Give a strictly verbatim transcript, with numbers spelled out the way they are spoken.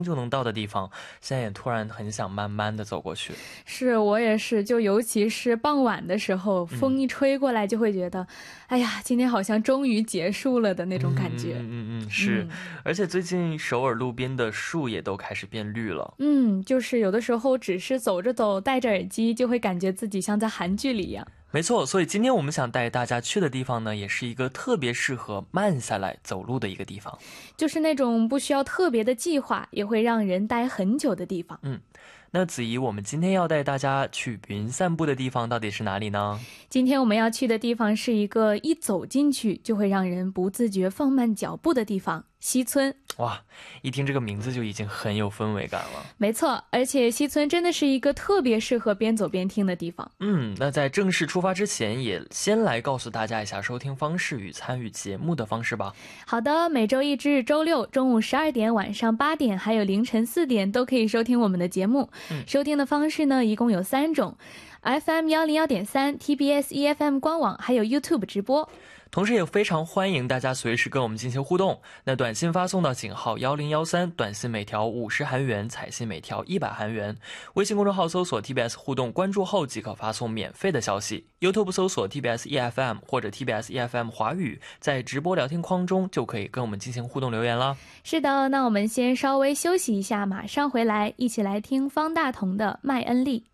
就能到的地方，现在也突然很想慢慢的走过去。 是，我也是，就尤其是傍晚的时候，风一吹过来就会觉得，哎呀，今天好像终于结束了的那种感觉。 嗯嗯嗯，是，而且最近首尔路边的树也都开始变绿了。 嗯，就是有的时候只是走着走，戴着耳机，就会感觉自己像在韩剧里一样。 没错，所以今天我们想带大家去的地方呢，也是一个特别适合慢下来走路的一个地方， 就是那种不需要特别的计划，也会让人待很久的地方。 嗯，那子怡，我们今天要带大家去云散步的地方到底是哪里呢？ 今天我们要去的地方是一个一走进去就会让人不自觉放慢脚步的地方，西村。 哇，一听这个名字就已经很有氛围感了。 没错，而且西村真的是一个特别适合边走边听的地方。 嗯，那在正式出发之前，也先来告诉大家一下收听方式与参与节目的方式吧。 好的，每周一至日周六中午十二点、晚上八点还有凌晨四点都可以收听我们的节目。 嗯， 收听的方式呢一共有三种， F M 一零一点三 T B S E F M 官网还有 YouTube 直播。 同时也非常欢迎大家随时跟我们进行互动，那短信发送到井号一零一三，短信每条五十韩元，彩信每条一百韩元。微信公众号搜索 T B S 互动，关注后即可发送免费的消息。 YouTube 搜索 T B S E F M 或者 T B S E F M 华语，在直播聊天框中就可以跟我们进行互动留言啦。 是的，那我们先稍微休息一下，马上回来，一起来听方大同的麦恩利。